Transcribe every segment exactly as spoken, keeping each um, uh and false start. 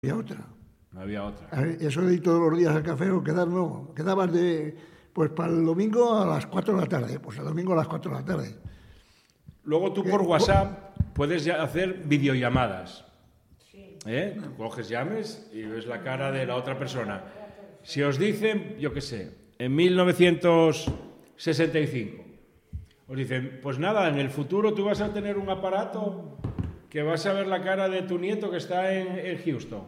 había otra. No había otra. Eso de ir todos los días al café o quedar, no. Quedabas de, pues para el domingo a las cuatro de la tarde. Pues el domingo a las cuatro de la tarde. Luego tú por WhatsApp puedes ya hacer videollamadas. ¿Eh? Tú coges, llames y ves la cara de la otra persona. Si os dicen, yo qué sé, en mil novecientos sesenta y cinco, os dicen, pues nada, en el futuro tú vas a tener un aparato que vas a ver la cara de tu nieto que está en, en Houston.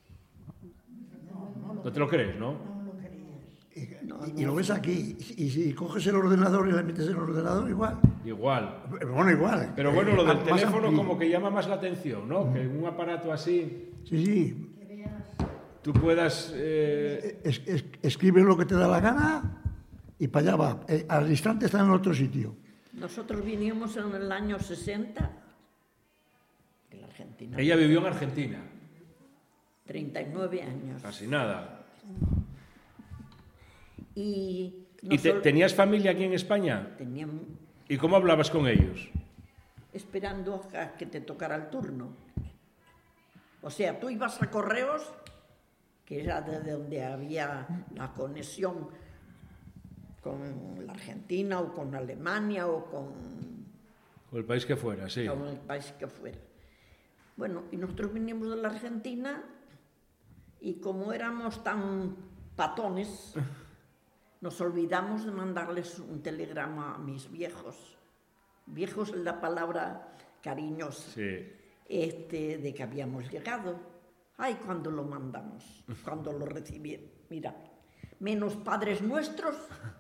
No te lo crees, ¿no? Y, y lo ves aquí. Y, y si coges el ordenador y le metes el ordenador, igual. Igual. Bueno, igual. Pero bueno, lo del Más teléfono amplio. como que llama más la atención, ¿no? Que un aparato así Sí, sí. tú puedas... eh, Es, es, escribes lo que te da la gana y para allá va. Eh, al instante está en otro sitio. Nosotros vinimos en el año sesenta de la Argentina. Ella vivió en Argentina. treinta y nueve años. Casi nada. Y, ¿Y te- nosotros tenías familia aquí en España? teníamos ¿Y cómo hablabas con ellos? esperando a que te tocara el turno. O sea, tú ibas a correos, que era desde donde había la conexión con la Argentina o con Alemania o con, Con el país que fuera, sí. con el país que fuera. Bueno, y nosotros vinimos de la Argentina y como éramos tan patones, nos olvidamos de mandarles un telegrama a mis viejos. Viejos es la palabra cariñosa. Sí. Este, de que habíamos llegado. Ay, cuando lo mandamos, cuando lo recibieron. Mira, menos padres nuestros.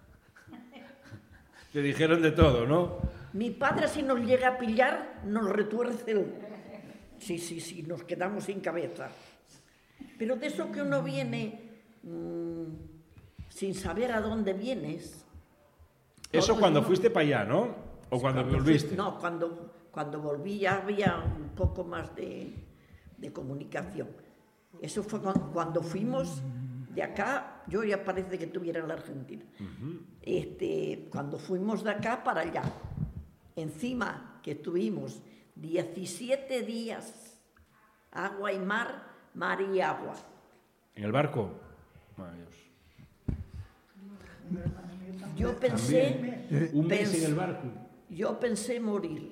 Te dijeron de todo, ¿no? Mi padre, si nos llega a pillar, nos retuerce el... Sí, sí, sí, nos quedamos sin cabeza. Pero de eso que uno viene mmm, sin saber a dónde vienes. Eso Todos cuando uno- fuiste para allá, ¿no? O cuando Cuando volviste. fui- no, cuando, cuando volví ya había un poco más de, de comunicación. Eso fue cu- cuando fuimos de acá, yo ya parece que estuviera en la Argentina. este, cuando fuimos de acá para allá, encima que estuvimos diecisiete días, agua y mar, mar y agua. ¿En el barco? Ay, Dios. Yo pensé, Un mes pens- en el barco. yo pensé morir.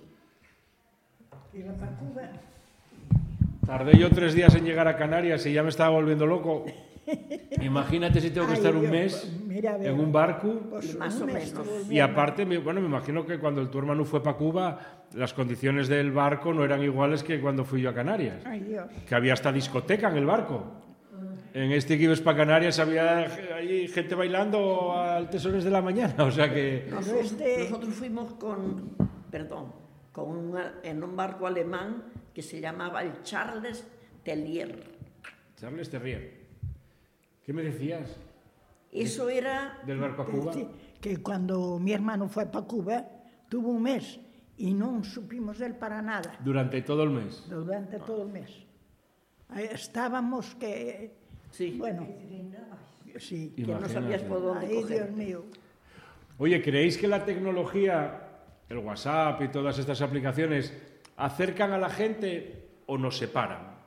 Tardé yo tres días en llegar a Canarias y ya me estaba volviendo loco. Imagínate si tengo que Ay, estar un Dios, mes pues, mira, a ver. en un barco. Pues Más un o mes menos. estuvo Y mi aparte, me- bueno, me imagino que cuando tu hermano fue para Cuba, las condiciones del barco no eran iguales que cuando fui yo a Canarias. Ay, Dios. Que había hasta discoteca en el barco. En este que ibas para Canarias había ahí gente bailando a altas horas de la mañana. O sea que... Nosotros, este- nosotros fuimos con, perdón, con una- en un barco alemán que se llamaba el Charles Tellier. Charles Terrier. ¿Qué me decías Eso era, del barco a Cuba? Sí, que cuando mi hermano fue para Cuba, tuvo un mes y no supimos de él para nada, Durante todo el mes. durante todo el mes. Ahí estábamos que... sí, Bueno, sí. que no Imagínate. sabías por dónde Ay, coger. Dios mío. Oye, ¿creéis que la tecnología, el WhatsApp y todas estas aplicaciones, acercan a la gente o nos separan?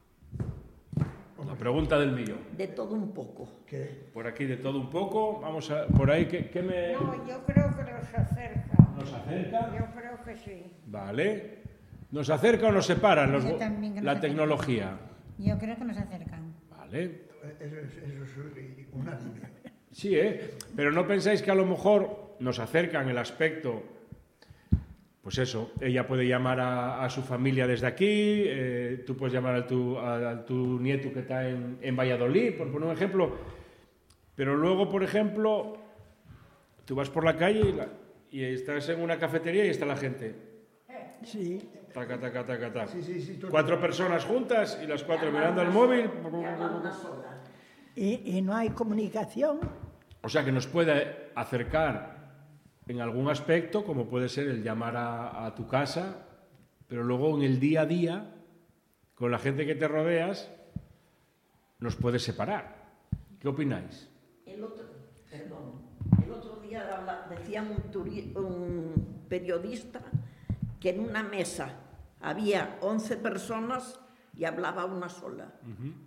La pregunta del millón. De todo un poco. Que Por aquí de todo un poco, vamos a... Por ahí, ¿qué, qué me...? No, yo creo que nos acerca. ¿Nos acerca? Yo creo que sí. Vale. ¿Nos acerca o nos separan los- Yo también que nos la acerca. tecnología? Yo creo que nos acercan. Vale. eso es, eso es unánime. Sí, ¿eh? Pero ¿no pensáis que a lo mejor nos acercan el aspecto? Pues eso, ella puede llamar a, a su familia desde aquí, eh, tú puedes llamar a tu, a, a tu nieto que está en, en Valladolid, por poner un ejemplo. Pero luego, por ejemplo, tú vas por la calle y, la- y estás en una cafetería y está la gente. Sí, Taca, taca, taca, taca. Sí, sí, sí, todo- Cuatro personas juntas y las cuatro mirando el móvil. y, y no hay comunicación. O sea que nos puede acercar en algún aspecto, como puede ser el llamar a, a tu casa, pero luego en el día a día, con la gente que te rodeas, nos puede separar. ¿Qué opináis? El otro, perdón, el otro día habla- decía un, turi- un periodista que en una mesa había once personas y hablaba una sola.